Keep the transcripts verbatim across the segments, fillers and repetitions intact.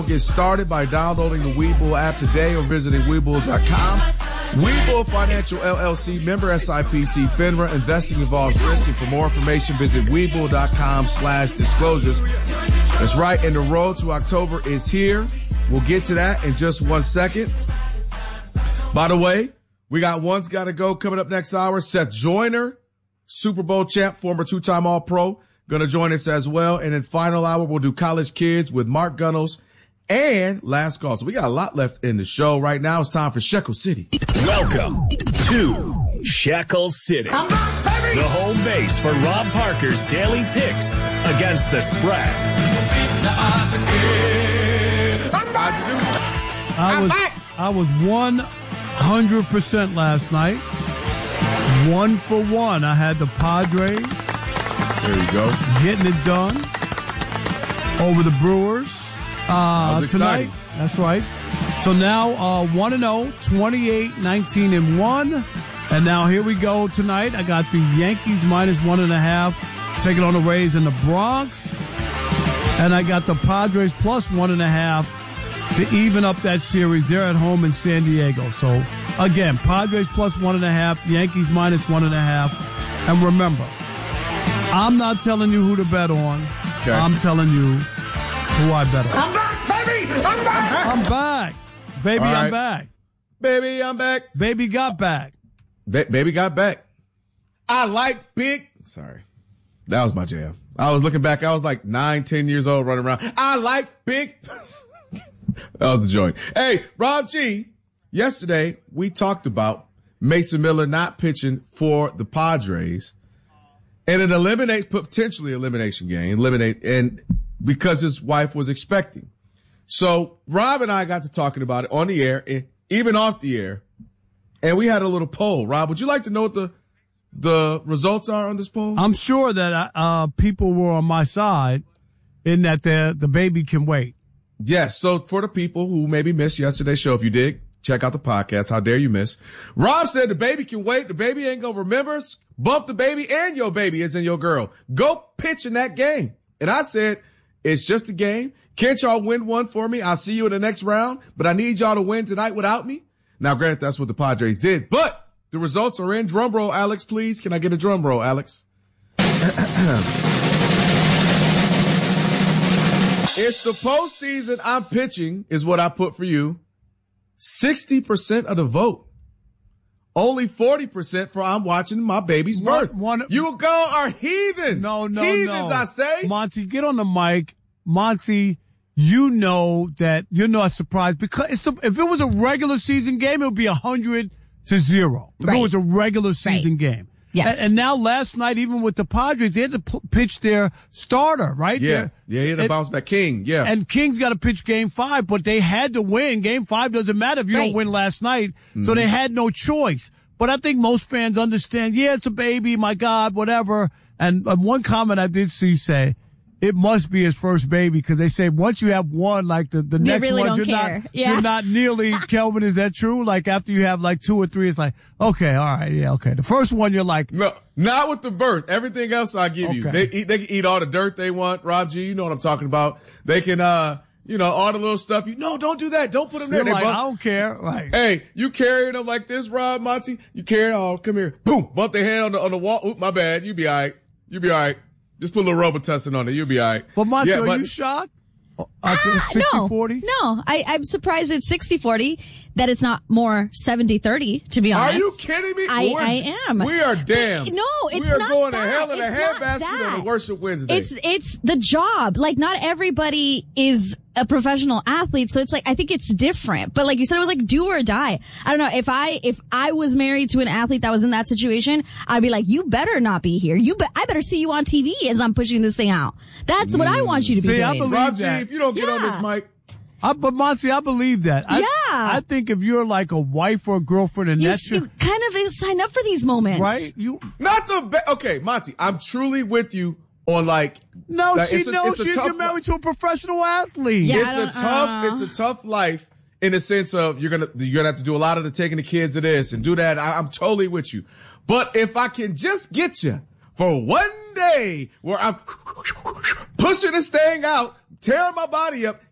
Get started by downloading the Webull app today or visiting Webull dot com. Webull Financial L L C, member S I P C, FINRA. Investing involves risk. And for more information, visit Webull dot com slash disclosures. That's right, and the road to October is here. We'll get to that in just one second. By the way, we got One's Gotta Go coming up next hour. Seth Joyner, Super Bowl champ, former two-time All-Pro, going to join us as well. And in final hour, we'll do College Kids with Mark Gunnels and Last Call. So we got a lot left in the show. Right now, it's time for Shekel City. Welcome to Shekel City, the home base for Rob Parker's daily picks against the spread. I was I was one hundred percent last night. One for one. I had the Padres. There you go. Getting it done over the Brewers. Uh, that was tonight. exciting. That's right. So now, uh, one and oh, twenty-eight, nineteen and one. And now here we go tonight. I got the Yankees minus one and a half taking on the Rays in the Bronx. And I got the Padres plus one and a half to even up that series. They're at home in San Diego. So again, Padres plus one and a half, Yankees minus one and a half. And remember, I'm not telling you who to bet on. Okay. I'm telling you who I bet on. I'm back, baby! I'm back! I'm back. Baby, All right. I'm back. Baby, I'm back. Baby got back. Ba- baby got back. I like big. Sorry. That was my jam. I was looking back. I was like nine, ten years old running around. I like big. That was the joint. Hey, Rob G, yesterday we talked about Mason Miller not pitching for the Padres and an eliminate, potentially elimination game, eliminate, and because his wife was expecting. So Rob and I got to talking about it on the air and even off the air. And we had a little poll. Rob, would you like to know what the, the results are on this poll? I'm sure that, uh, people were on my side in that the, the baby can wait. Yes. So for the people who maybe missed yesterday's show, if you did, check out the podcast. How dare you miss? Rob said the baby can wait. The baby ain't gonna remember us. Bump the baby and your baby is in your girl. Go pitch in that game. And I said, it's just a game. Can't y'all win one for me? I'll see you in the next round, but I need y'all to win tonight without me. Now, granted, that's what the Padres did, but the results are in. Drum roll, Alex, please. Can I get a drum roll, Alex? It's the postseason. I'm pitching is what I put for you. sixty percent of the vote. Only forty percent for I'm watching my baby's birth. One, one, you go are heathens. No, no, heathens, no. I say. Monty, get on the mic. Monty, you know that you're not surprised because it's the, if it was a regular season game, it would be a hundred to zero. If right. it was a regular season right. game. Yes. And, and now last night, even with the Padres, they had to p- pitch their starter, right? Yeah. Their, yeah, he had to bounce back. King, yeah. And King's got to pitch game five, but they had to win. Game five doesn't matter if you right. don't win last night. Mm-hmm. So they had no choice. But I think most fans understand, yeah, it's a baby, my God, whatever. And uh, one comment I did see say, it must be his first baby because they say once you have one, like the, the They next really one, don't you're care. not, Yeah. you're not nearly, Kelvin, is that true? Like after you have like two or three, it's like, okay, all right, yeah, okay. The first one, you're like, No, not with the birth. Everything else I give you. Okay. They eat, they can eat all the dirt they want. Rob G, you know what I'm talking about. They can, uh, you know, all the little stuff. You no, don't do that. Don't put them there. you're They like, bump- I don't care. Right. Hey, you carrying them like this, Rob, Monty? You carry oh, come here. Boom. Bump their head on the, on the wall. Oop, my bad. You be all right. You be all right. Just put a little Robitussin on it. You'll be all right. But Monty, Yeah, are but- you shocked? Uh, Ah, sixty no, forty? no. I, I'm surprised it's sixty forty, that it's not more seventy thirty, to be Are honest. you kidding me? I, We're- I am. We are damned. But, no, it's We are not going that. to hell in a It's not handbasket that. on a worship Wednesday. It's, it's the job. Like, not everybody is a professional athlete, so it's like, I think it's different. But like you said, it was like do or die. I don't know, if I, if I was married to an athlete that was in that situation, I'd be like, you better not be here. You be- I better see you on T V as I'm pushing this thing out. That's what I want you to be See, I doing. believe Rob G, that. if you don't get on Yeah. this mic, I, but Monty, I believe that. I, Yeah. I think if you're like a wife or a girlfriend and you, that's you your, kind of sign up for these moments. right? You, not the be- okay, Monty, I'm truly with you on like, no, like, she it's a- knows it's a she's tough you're married to a professional athlete. Yeah. it's I a don't- tough, uh. it's a tough life in the sense of you're gonna, you're gonna have to do a lot of the taking the kids to this and do that. I, I'm totally with you. But if I can just get you for one day where I'm pushing this thing out, tearing my body up,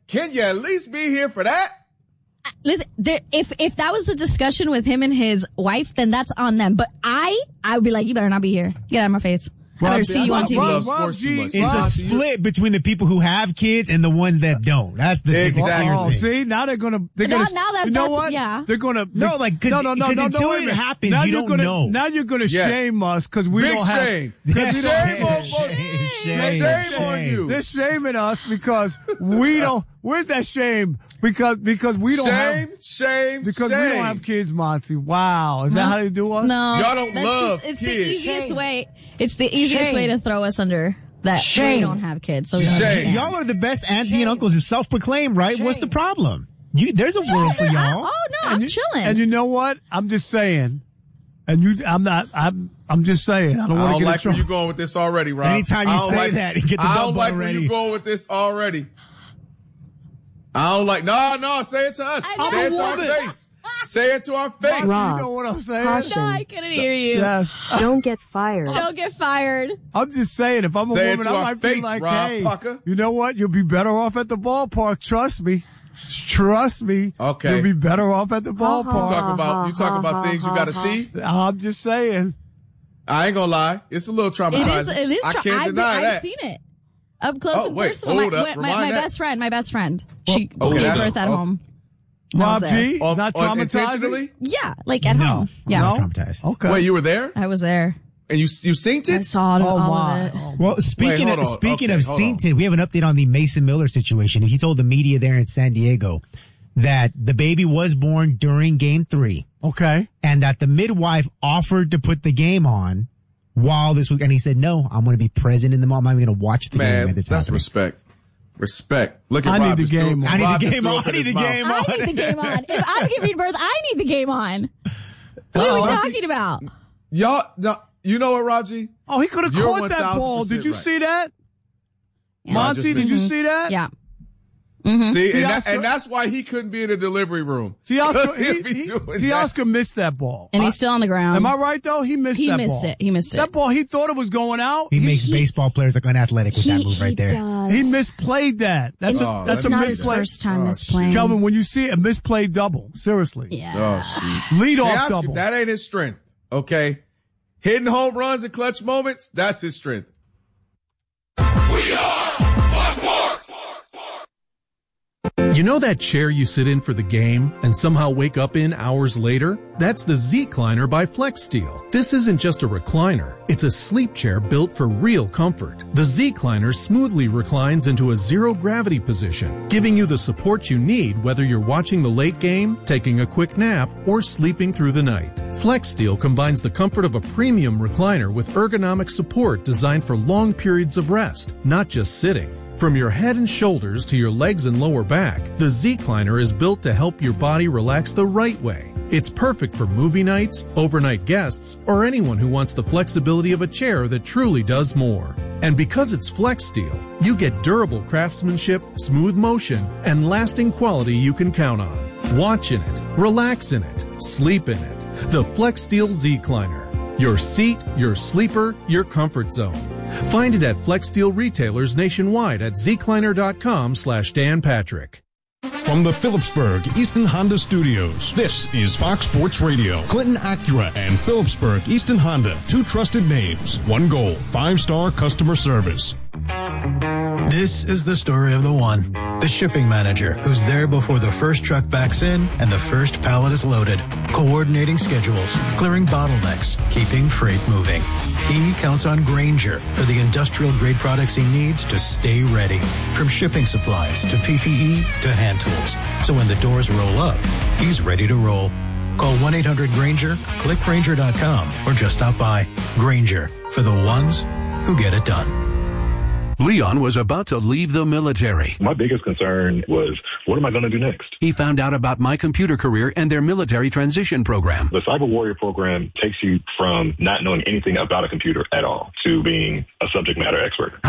can you at least be here for that? Listen, there, if if that was a discussion with him and his wife, then that's on them. But I, I would be like, you better not be here. Get out of my face. I better see you on T V. Rob, Rob, G, it's Rob, a split between the people who have kids and the ones that don't. That's the exactly. Oh, see, now they're gonna. They're now, gonna now that you know that's, what? Yeah. They're gonna. No, like cause, no, no, no, cause no, until no, it happens, now you you're don't gonna, know. Now you're gonna yes. shame us because we Big don't have. shame. Shame, shame, on, shame, shame, shame, shame on you. They're shaming us because we don't. Where's that shame? Because because we don't shame, have shame, because shame. we don't have kids, Monty. Wow, is that how they do us? No, y'all don't that's love just, it's kids. the easiest shame. way. It's the easiest Shame. way to throw us under that. Shame. We don't have kids, so we Shame. understand. Y'all are the best auntie and uncles, self-proclaimed, right? Shame. What's the problem? You, there's a world for I- y'all. oh no, And I'm you, chilling. And you know what? I'm just saying. And you, I'm not. I'm. I'm just saying. I don't I want don't to get like in trouble. where you going with this already, Rob. Anytime you I don't say like, that, you get the I dump don't like button where ready. you going with this already. I don't like. No, no. Say it to us. I Say it know. to our Woman. face. Say it to our face. Rob, You know what I'm saying? caution. no, I couldn't hear you. Yes. Don't get fired. Don't get fired. I'm just saying. If I'm a Say it woman, to I our might face, be like, Rob hey, Pucker. you know what? You'll be better off at the ballpark. Trust me. Trust me. Okay. You'll be better off at the You ballpark. talk about you talk about things you got to see. I'm just saying. I ain't gonna lie. It's a little It traumatizing. is. It is. I Tra- can't I've, deny been, that. I've seen it up close Oh, and wait, personal. hold my, up. my, my, Rewind my that. best friend. My best friend. She Oh, gave yeah. birth at Oh. home. I Rob was there. G, On- not on- traumatizing. intentionally? Yeah, like at No. home. Yeah, I'm not traumatized. Okay. Wait, you were there I was there. and you you synced I it? saw it, oh all my. of it. Oh, Well, speaking hold of on. speaking Okay, of hold on. Sainted, we have an update on the Mason Miller situation. He told the media there in San Diego that the baby was born during Game Three, okay. and that the midwife offered to put the game on while this was, and he said, "No, I'm going to be present in the moment. I'm going to watch the Man, game at this that's happening." respect. Respect. Look at I Rob need the just threw- game on. I need Rob the just game threw on. up I in need his the mouth. game I on. need the game on. If I'm giving birth, I need the game on. What Oh, are we Monty- talking about? Y'all, no, you know what, Rob G? Oh, he could have You're caught that ball. one thousand percent Did you right. see that? Yeah. Monty, just did you missed see that? Yeah. See, See, and, that, Oscar- and that's why he couldn't be in the delivery room. See, Oscar, 'Cause he'd he, be he, doing see, that. Oscar missed that ball. And he's still on the ground. Am I right though? He missed He that missed ball. it. He missed it. That ball, he thought it was going out. He makes He- baseball players look unathletic with that He- move right he there. does. He misplayed that. That's Oh, a that's that's a not mis- his misplay. first time Oh, misplaying. Kelvin, when you see a misplayed double, seriously, Yeah. Oh, shoot. lead See, off Oscar, double. that ain't his strength, okay? Hitting home runs and clutch moments, that's his strength. You know that chair you sit in for the game and somehow wake up in hours later? That's the Z-Cliner by FlexSteel. This isn't just a recliner. It's a sleep chair built for real comfort. The Z-Cliner smoothly reclines into a zero-gravity position, giving you the support you need whether you're watching the late game, taking a quick nap, or sleeping through the night. FlexSteel combines the comfort of a premium recliner with ergonomic support designed for long periods of rest, not just sitting. From your head and shoulders to your legs and lower back, the Z-Cliner is built to help your body relax the right way. It's perfect for movie nights, overnight guests, or anyone who wants the flexibility of a chair that truly does more. And because it's FlexSteel, you get durable craftsmanship, smooth motion, and lasting quality you can count on. Watch in it, relax in it, sleep in it. The FlexSteel Z-Cliner. Your seat, your sleeper, your comfort zone. Find it at FlexSteel retailers nationwide at zcliner.com slash Dan Patrick. From the Phillipsburg Easton Honda Studios, this is Fox Sports Radio. Clinton Acura and Phillipsburg Easton Honda, two trusted names, one goal, five-star customer service. This is the story of the one, the shipping manager, who's there before the first truck backs in and the first pallet is loaded, coordinating schedules, clearing bottlenecks, keeping freight moving. He counts on Grainger for the industrial-grade products he needs to stay ready, from shipping supplies to P P E to hand tools. So when the doors roll up, he's ready to roll. Call one eight hundred Grainger, click Grainger dot com, or just stop by. Grainger, for the ones who get it done. Leon was about to leave the military. My biggest concern was, what am I going to do next? He found out about My Computer Career and their military transition program. The Cyber Warrior program takes you from not knowing anything about a computer at all to being a subject matter expert.